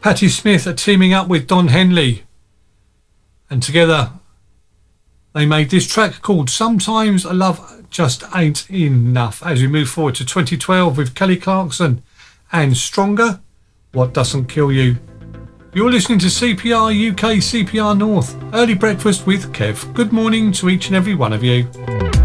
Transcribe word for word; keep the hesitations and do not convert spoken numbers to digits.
Patti Smith are teaming up with Don Henley, and together they made this track called Sometimes a Love Just Ain't Enough, as we move forward to twenty twelve with Kelly Clarkson and Stronger, What Doesn't Kill You. You're listening to C P R U K, C P R North, Early Breakfast with Kev. Good morning to each and every one of you.